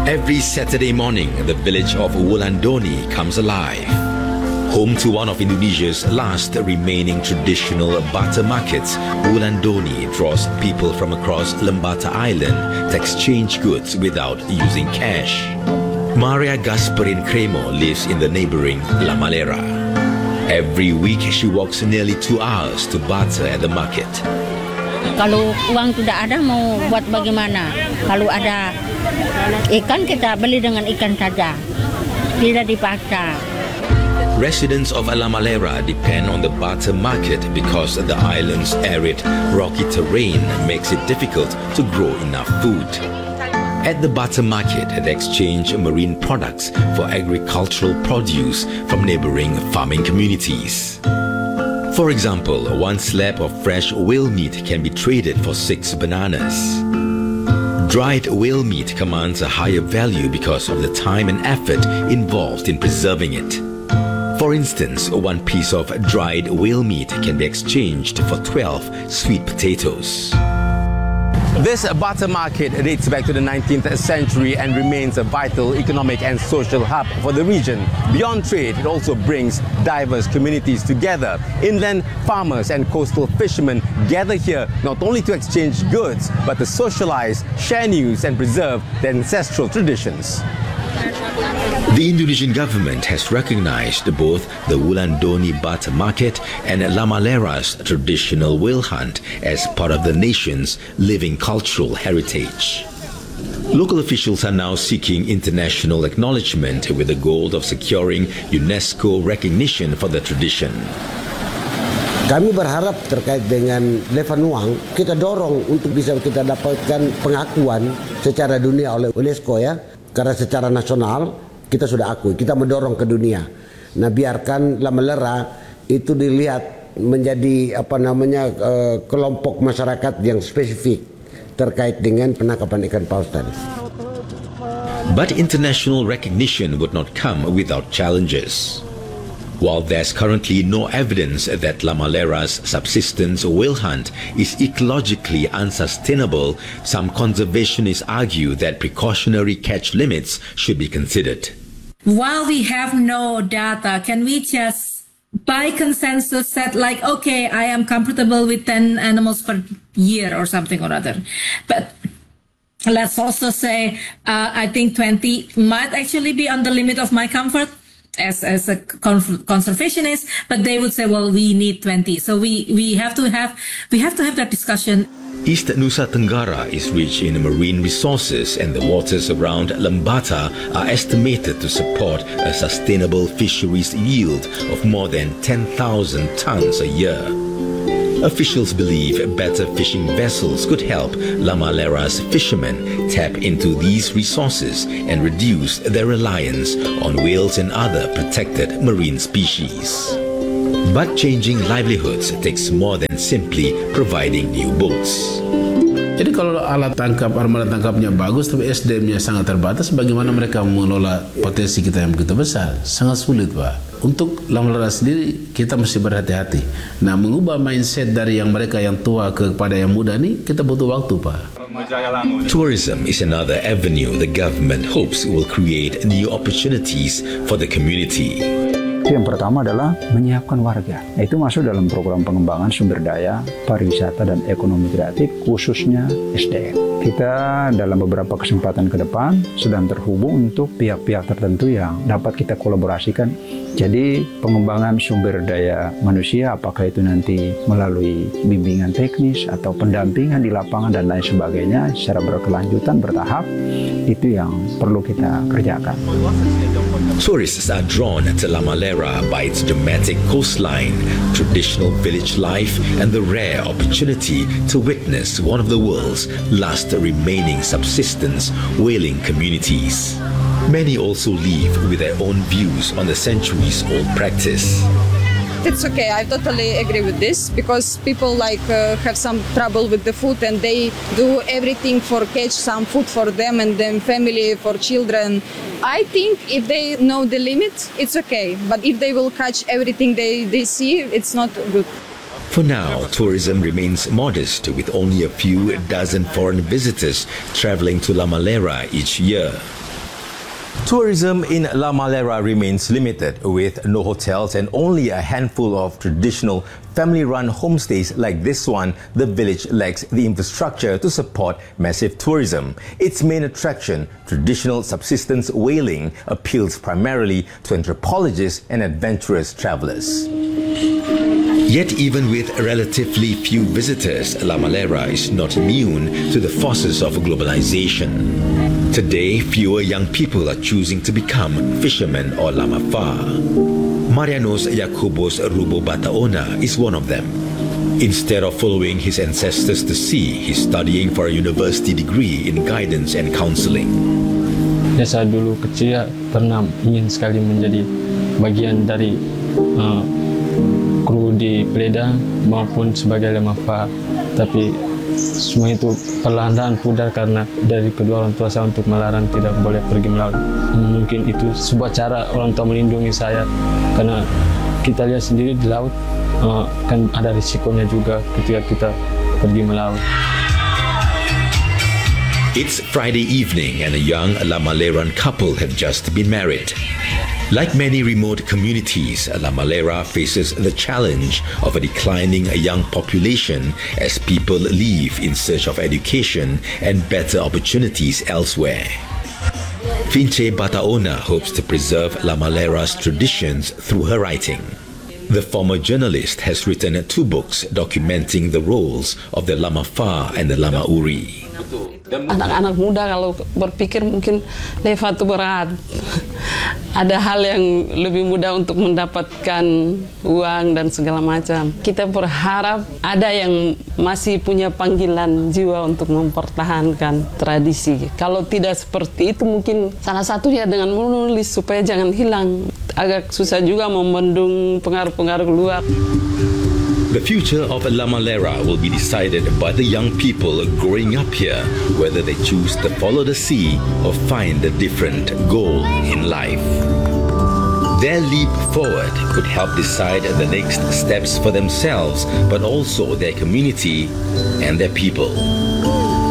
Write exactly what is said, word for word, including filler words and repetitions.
Every Saturday morning, the village of Wulandoni comes alive. Home to one of Indonesia's last remaining traditional butter markets, Wulandoni draws people from across Lembata Island to exchange goods without using cash. Maria Gasperin Cremo lives in the neighboring La Malera. Every week, she walks nearly two hours to barter at the market. Kalau uang tidak ada, mau buat bagaimana? Kalau ada ikan, kita beli dengan ikan saja, tidak dipaksa. Residents of La Malera depend on the barter market because the island's arid, rocky terrain makes it difficult to grow enough food. At the barter market, they exchange marine products for agricultural produce from neighboring farming communities. For example, one slab of fresh whale meat can be traded for six bananas. Dried whale meat commands a higher value because of the time and effort involved in preserving it. For instance, one piece of dried whale meat can be exchanged for twelve sweet potatoes. This barter market dates back to the nineteenth century and remains a vital economic and social hub for the region. Beyond trade, it also brings diverse communities together. Inland farmers and coastal fishermen gather here not only to exchange goods, but to socialize, share news and preserve their ancestral traditions. The Indonesian government has recognized both the Wulandoni Barter Market and La Malera's traditional whale hunt as part of the nation's living cultural heritage. Local officials are now seeking international acknowledgement with the goal of securing UNESCO recognition for the tradition. Kami berharap terkait dengan Levanuang, kita dorong untuk bisa kita dapatkan pengakuan secara dunia oleh UNESCO ya. Karena secara nasional kita sudah akui, kita mendorong ke dunia. Nah, biarkan La Malera itu dilihat menjadi apa namanya uh, kelompok masyarakat yang spesifik terkait dengan penangkapan ikan paus tadi. But international recognition would not come without challenges. While there's currently no evidence that La Malera's subsistence whale hunt is ecologically unsustainable, some conservationists argue that precautionary catch limits should be considered. While we have no data, can we just, by consensus, set like, okay, I am comfortable with ten animals per year or something or other. But let's also say, uh, I think twenty might actually be on the limit of my comfort. As, as a conservationist, but they would say, well, we need twenty. So we, we have to have we have to have that discussion. East Nusa Tenggara is rich in marine resources, and the waters around Lembata are estimated to support a sustainable fisheries yield of more than ten thousand tons a year. Officials believe better fishing vessels could help La Malera's fishermen tap into these resources and reduce their reliance on whales and other protected marine species. But changing livelihoods takes more than simply providing new boats. Jadi kalau alat tangkap, armada tangkapnya bagus tapi S D M-nya sangat terbatas, bagaimana mereka mengelola potensi kita yang begitu besar? Sangat sulit, Pak. Untuk La Malera sendiri, kita mesti berhati-hati. Nah, mengubah mindset dari yang mereka yang tua kepada yang muda ini, kita butuh waktu, Pak. Tourism is another avenue the government hopes will create new opportunities for the community. Yang pertama adalah menyiapkan warga. Itu masuk dalam program pengembangan sumber daya, pariwisata, dan ekonomi kreatif, khususnya S D M. Kita dalam beberapa kesempatan ke depan sedang terhubung untuk pihak-pihak tertentu yang dapat kita kolaborasikan. Jadi pengembangan sumber daya manusia, apakah itu nanti melalui bimbingan teknis atau pendampingan di lapangan dan lain sebagainya secara berkelanjutan, bertahap, itu yang perlu kita kerjakan. Tourists are drawn to La Malera by its dramatic coastline, traditional village life, and the rare opportunity to witness one of the world's last remaining subsistence whaling communities. Many also leave with their own views on the centuries-old practice. It's okay, I totally agree with this, because people like uh, have some trouble with the food and they do everything for catch some food for them and then family, for children. I think if they know the limit, it's okay, but if they will catch everything they, they see, it's not good. For now, tourism remains modest, with only a few dozen foreign visitors traveling to La Malera each year. Tourism in La Malera remains limited, with no hotels and only a handful of traditional family-run homestays like this one. The village lacks the infrastructure to support massive tourism. Its main attraction, traditional subsistence whaling, appeals primarily to anthropologists and adventurous travelers. Yet even with relatively few visitors, La Malera is not immune to the forces of globalization. Today, fewer young people are choosing to become fishermen or lamafar. Marianos Jacobos Rubo Bataona is one of them. Instead of following his ancestors to sea, he's studying for a university degree in guidance and counseling. Ya, saya dulu kecil pernah ingin sekali menjadi bagian dari uh, kru di Peleda maupun sebagai lamafar, tapi semua itu perlahan-lahan pudar karena dari kedua orang tua saya untuk melarang tidak boleh pergi melaut. Mungkin itu sebuah cara orang tua melindungi saya, karena kita lihat sendiri di laut uh, kan ada risikonya juga ketika kita pergi melaut. It's Friday evening and a young La Maleran couple have just been married. Like many remote communities, La Malera faces the challenge of a declining young population as people leave in search of education and better opportunities elsewhere. Finche Bataona hopes to preserve La Malera's traditions through her writing. The former journalist has written two books documenting the roles of the Lamafar and the Lamauri. Anak-anak muda kalau berpikir mungkin Leva itu berat. Ada hal yang lebih mudah untuk mendapatkan uang dan segala macam. Kita berharap ada yang masih punya panggilan jiwa untuk mempertahankan tradisi. Kalau tidak seperti itu, mungkin salah satunya dengan menulis supaya jangan hilang. Agak susah juga membendung pengaruh-pengaruh luar. The future of La Malera will be decided by the young people growing up here, whether they choose to follow the sea or find a different goal in life. Their leap forward could help decide the next steps for themselves, but also their community and their people.